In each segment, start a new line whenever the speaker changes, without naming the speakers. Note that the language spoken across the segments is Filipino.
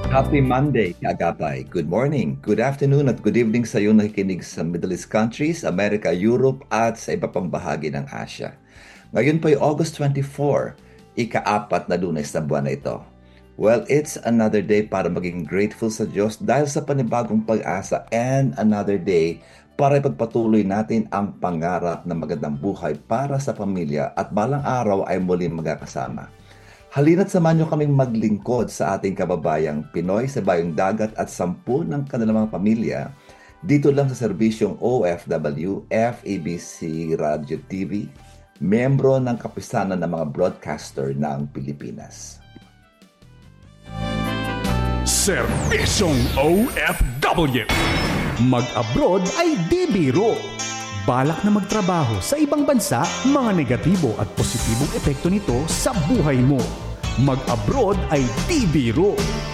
Happy Monday, Agapay. Good morning, good afternoon at good evening sa iyo nakikinig sa Middle East countries, America, Europe at sa iba pang bahagi ng Asia. Ngayon po ay August 24, ika-4 na Lunes ng buwan na ito. Well, it's another day para maging grateful sa Diyos dahil sa panibagong pag-asa and another day para ipagpatuloy natin ang pangarap na magandang buhay para sa pamilya at balang araw ay muling magkakasama. Halina't samahan niyo kaming maglingkod sa ating kababayang Pinoy sa Bayong Dagat at 10 ng kanilang mga pamilya dito lang sa serbisyong OFW, FEBC Radio TV, membro ng kapisanan ng mga broadcaster ng Pilipinas.
Serbisyong OFW. Mag-abroad ay di biro. Balak na magtrabaho sa ibang bansa, mga negatibo at positibong epekto nito sa buhay mo. Mag-abroad ay di biro.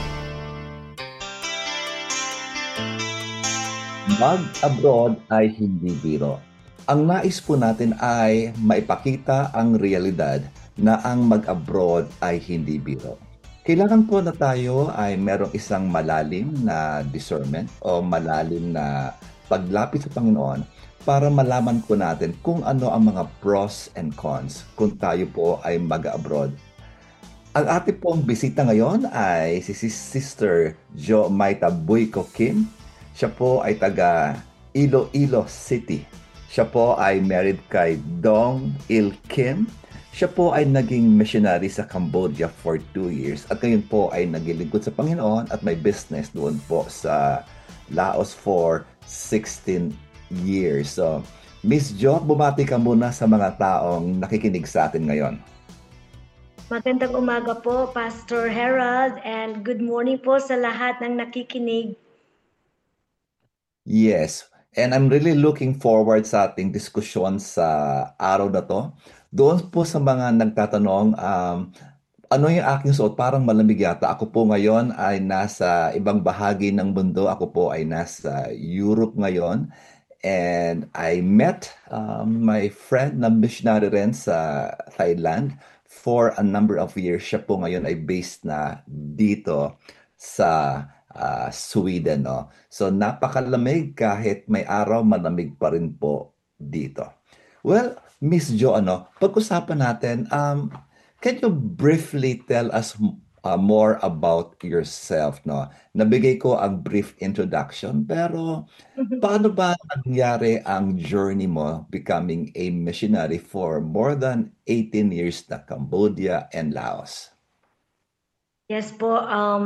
Mag-abroad ay hindi biro. Ang nais po natin ay maipakita ang realidad na ang mag-abroad ay hindi biro. Kailangan po na tayo ay merong isang malalim na discernment o malalim na paglapit sa Panginoon para malaman po natin kung ano ang mga pros and cons kung tayo po ay mag-abroad. Ang ating pong bisita ngayon ay si Sister Jo Maita Buyko Kim. Siya po ay taga Iloilo City. Siya po ay married kay Dong Il Kim. Siya po ay naging missionary sa Cambodia for 2 years at ngayon po ay naglilingkod sa Panginoon at may business doon po sa Laos for 16 years. So, Miss Jo, bumati ka muna sa mga taong nakikinig sa atin ngayon.
Magandang umaga po, Pastor Harold, and good morning po sa lahat ng nakikinig.
Yes, and I'm really looking forward sa ating diskusyon sa araw na to. Doon po sa mga nagtatanong, ano yung aking suot? Parang malamig yata. Ako po ngayon ay nasa ibang bahagi ng mundo. Ako po ay nasa Europe ngayon. And I met my friend na missionary rin sa Thailand for a number of years. Siya po ngayon ay based na dito sa Sweden. No? So napakalamig kahit may araw, malamig pa rin po dito. Well, Miss Jo, pag-usapan natin, can you briefly tell us more about yourself, no? Nabigay ko ang brief introduction, pero paano ba nangyari ang journey mo becoming a missionary for more than 18 years na Cambodia and Laos?
Yes po,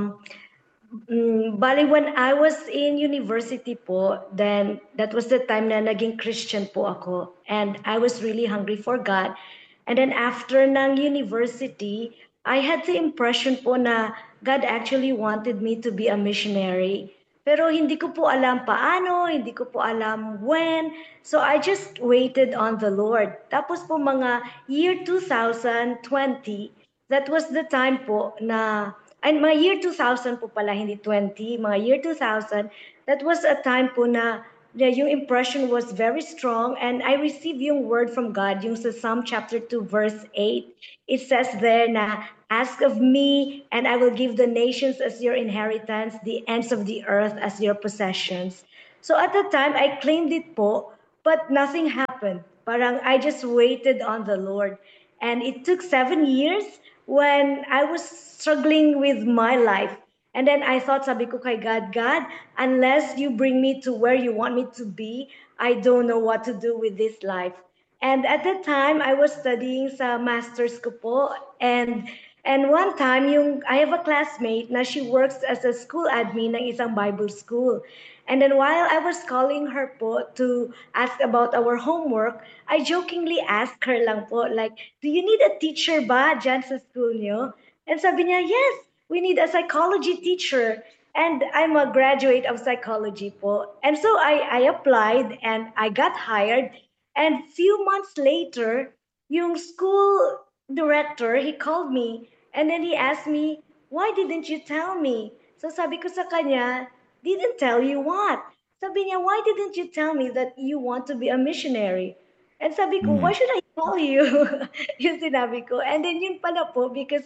bali when I was in university po, then that was the time na naging Christian po ako. And I was really hungry for God. And then after ng university, I had the impression po na God actually wanted me to be a missionary. Pero hindi ko po alam paano, hindi ko po alam when. So I just waited on the Lord. Tapos po mga year 2020, that was the time po na, and mga year 2000 po pala, hindi 20, mga year 2000, that was a time po na yung impression was very strong and I received yung word from God, yung sa Psalm chapter 2 verse 8. It says there na, ask of me and I will give the nations as your inheritance, the ends of the earth as your possessions. So at the time, I claimed it po, but nothing happened. Parang I just waited on the Lord. And it took 7 years when I was struggling with my life. And then I thought, sabi ko kay God, God, unless you bring me to where you want me to be, I don't know what to do with this life. And at that time, I was studying sa master's ko po. And one time, I have a classmate na she works as a school admin ng isang Bible school. And then while I was calling her po to ask about our homework, I jokingly asked her lang po, like, do you need a teacher ba dyan sa school nyo? And sabi niya, yes, we need a psychology teacher. And I'm a graduate of psychology po. And so I applied and I got hired. And few months later, yung school director, he called me and then he asked me, why didn't you tell me? So sabi ko sa kanya, didn't tell you what? Sabi niya, why didn't you tell me that you want to be a missionary? And sabi ko, why
Mm.
should I tell you? Yung sinabi ko. And then yun pala po, because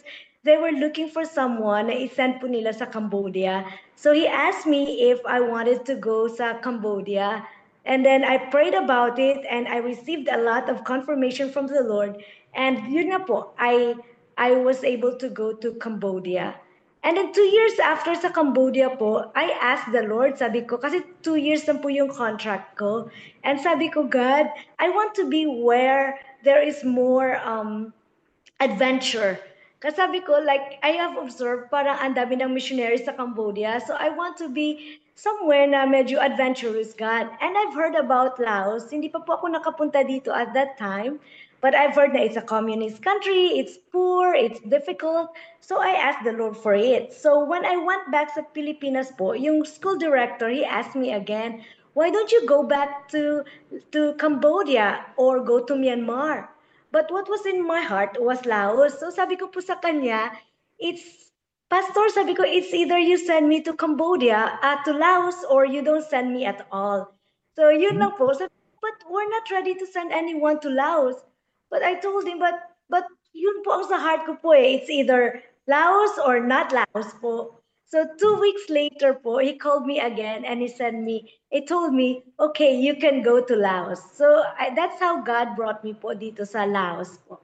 they were looking for someone na isend po nila sa Cambodia. So he asked me if I wanted to go sa Cambodia. And then I prayed about it and I received a lot of confirmation from the Lord. And yun nga po, I was able to go to Cambodia. And then 2 years after sa Cambodia po, I asked the Lord, sabi ko, kasi 2 years na po yung contract ko. And sabi ko, God, I want to be where there is more adventure. Kasi sabi ko, like, I have observed parang ang dami ng missionaries sa Cambodia. So I want to be somewhere na medyo adventurous, God. And I've heard about Laos. Hindi pa po ako nakapunta dito at that time. But I've heard that it's a communist country, it's poor, it's difficult. So I asked the Lord for it. So when I went back sa Pilipinas po, yung school director, he asked me again, why don't you go back to Cambodia or go to Myanmar? But what was in my heart was Laos. So sabi ko po sa kanya, it's, Pastor, sabi ko, it's either you send me to Cambodia, to Laos, or you don't send me at all. So yun lang po. Sabi, but we're not ready to send anyone to Laos. But I told him, but yun po ang sa heart ko po eh. It's either Laos or not Laos po. So 2 weeks later po, he called me again and he told me, okay, you can go to Laos. So that's how God brought me po dito sa Laos po.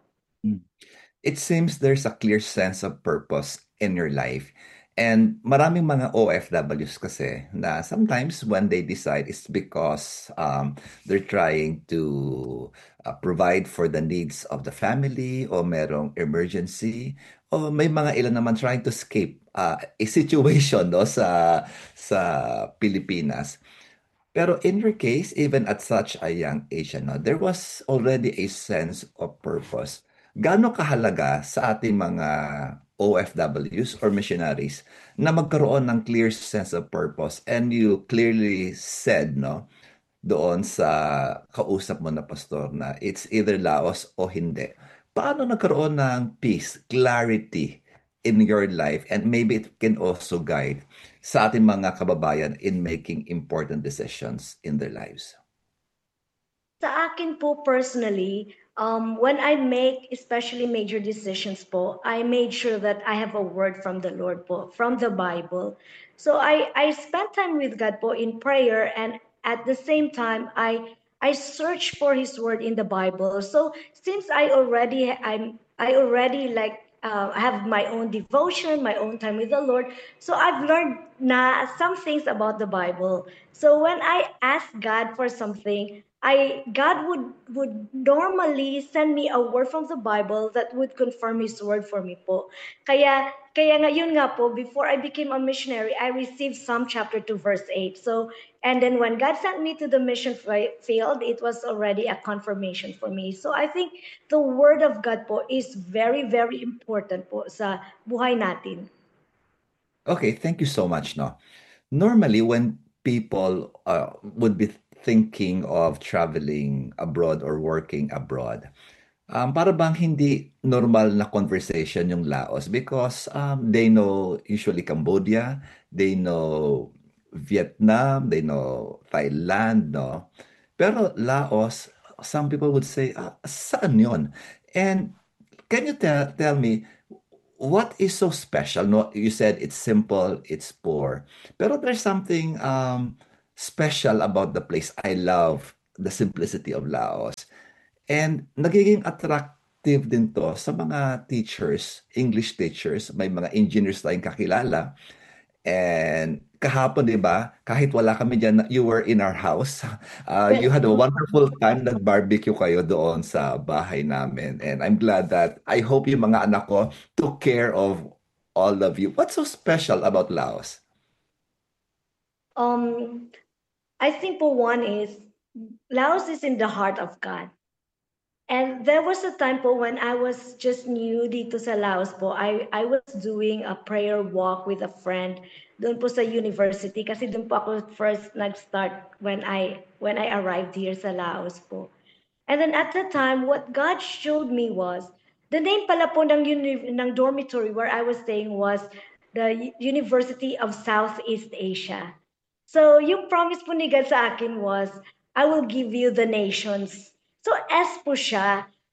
It seems there's a clear sense of purpose in your life. And maraming mga OFWs kasi na sometimes when they decide it's because they're trying to provide for the needs of the family o merong emergency o may mga ilan naman trying to escape a situation no sa Pilipinas. Pero in your case, even at such a young age, ano, there was already a sense of purpose. Gaano kahalaga sa ating mga OFWs or missionaries na magkaroon ng clear sense of purpose and you clearly said, no, doon sa kausap mo na pastor na it's either Laos o hindi. Paano nagkaroon ng peace, clarity in your life and maybe it can also guide sa ating mga kababayan in making important decisions in their lives?
Sa akin po personally, when I make especially major decisions po, I made sure that I have a word from the Lord po, from the Bible. So I spend time with God po in prayer and at the same time I search for His word in the Bible. So since I already like have my own devotion, my own time with the Lord. So I've learned na some things about the Bible. So when I ask God for something, God would normally send me a word from the Bible that would confirm His word for me po. Kaya ngayon nga po, before I became a missionary, I received Psalm chapter 2 verse 8. So, and then when God sent me to the mission field, it was already a confirmation for me. So I think the word of God po is very, very important po sa buhay natin.
Okay, thank you so much, no. Normally, when people would be thinking of traveling abroad or working abroad, para bang hindi normal na conversation yung Laos because they know usually Cambodia, they know Vietnam, they know Thailand, no? Pero Laos, some people would say, saan yun? And can you tell me, what is so special? No, you said it's simple, it's poor. Pero there's something special about the place. I love the simplicity of Laos. And nagiging attractive din to sa mga teachers, English teachers, may mga engineers tayong kakilala. And kahapon, di ba, kahit wala kami dyan, you were in our house. You had a wonderful time, nag-barbecue kayo doon sa bahay namin. And I'm glad that, I hope yung mga anak ko took care of all of you. What's so special about Laos?
I think for one is Laos is in the heart of God. And there was a time po when I was just new dito sa Laos po. I was doing a prayer walk with a friend doon po sa university kasi doon po ako first nag-start when I arrived here sa Laos po. And then at the time, what God showed me was, the name pala po ng dormitory where I was staying was the University of Southeast Asia. So yung promise po ni God sa akin was, I will give you the nations. So S po siya,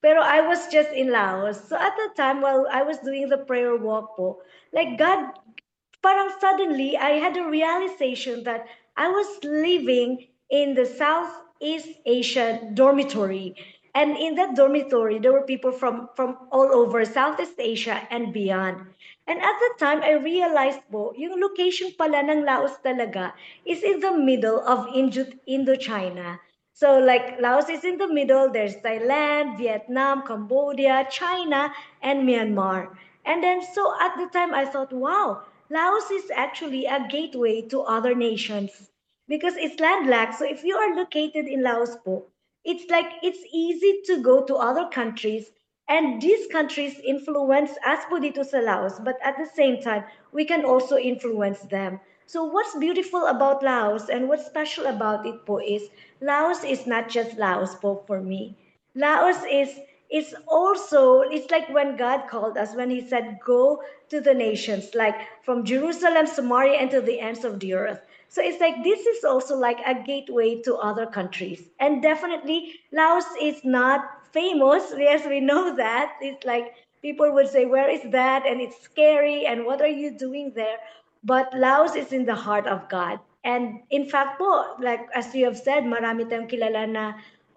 Pero I was just in Laos. So at the time while I was doing the prayer walk po, like God, parang suddenly I had a realization that I was living in the Southeast Asia dormitory. And in that dormitory, there were people from all over Southeast Asia and beyond. And at the time, I realized po, yung location pala ng Laos talaga is in the middle of Indochina. So like Laos is in the middle, there's Thailand, Vietnam, Cambodia, China, and Myanmar. And then so at the time I thought, wow, Laos is actually a gateway to other nations because it's landlocked. So if you are located in Laos po, it's like it's easy to go to other countries and these countries influence us po dito sa Laos, but at the same time, we can also influence them. So what's beautiful about Laos and what's special about it po is Laos is not just Laos po for me. Laos is also it's like when God called us when he said go to the nations like from Jerusalem, Samaria and to the ends of the earth. So it's like this is also like a gateway to other countries. And definitely Laos is not famous. Yes, we know that. It's like people would say, where is that? And it's scary. And what are you doing there? But Laos is in the heart of God. And in fact po, like as you have said, marami tayong kilala na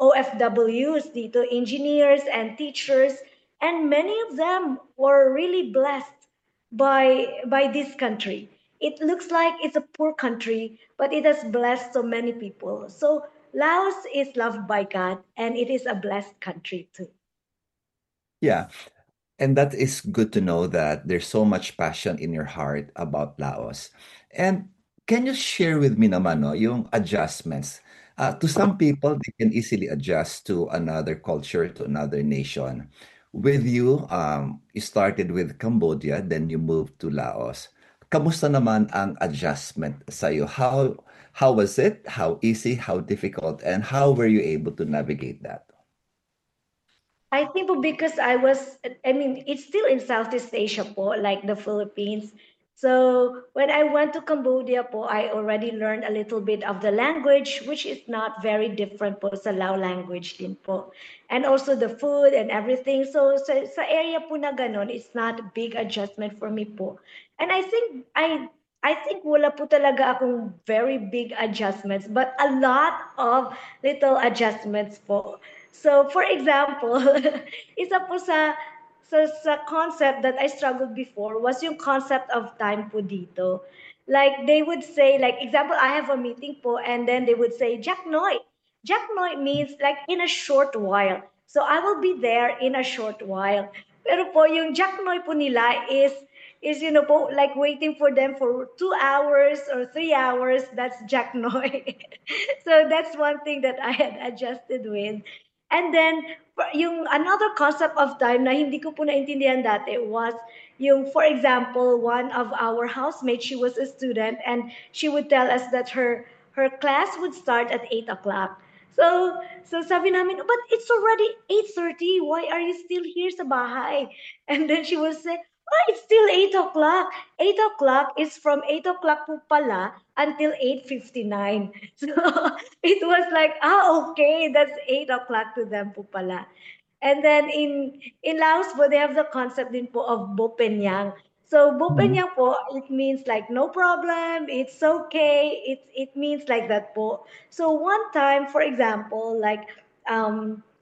OFWs dito, engineers and teachers, and many of them were really blessed by this country. It looks like it's a poor country, but it has blessed so many people. So Laos is loved by God, and it is a blessed country too.
Yeah. And that is good to know that there's so much passion in your heart about Laos. And can you share with me naman no, yung adjustments? To some people, they can easily adjust to another culture, to another nation. With you, you started with Cambodia, then you moved to Laos. Kamusta naman ang adjustment sa'yo? How was it? How easy? How difficult? And how were you able to navigate that?
I think po because I mean, it's still in Southeast Asia po, like the Philippines. So when I went to Cambodia po, I already learned a little bit of the language, which is not very different po sa Lao language din po. And also the food and everything. So sa area po na ganon, it's not a big adjustment for me po. And I think wala po talaga akong very big adjustments, but a lot of little adjustments po. So, for example, isa po sa concept that I struggled before was yung concept of time po dito. Like, they would say, like, example, I have a meeting po, and then they would say, Jack Noy. Jack Noy means like in a short while. So, I will be there in a short while. Pero po, yung Jack Noy po nila is you know po, like waiting for them for 2 hours or 3 hours. That's Jack Noy. So that's one thing that I had adjusted with. And then, yung another concept of time na hindi ko po naintindihan dati was yung, for example, one of our housemates, she was a student and she would tell us that her class would start at 8 o'clock. So sabi namin, but it's already 8:30. Why are you still here sa bahay? And then she would say, oh, it's still 8 o'clock. 8 o'clock is from 8 o'clock po pala until 8:59. So it was like, okay, that's 8 o'clock to them po pala. And then in Laos po, they have the concept din po of Bopenyang. So
Mhm.
Bopenyang po, it means like no problem, it's okay, it means like that po. So one time, for example, like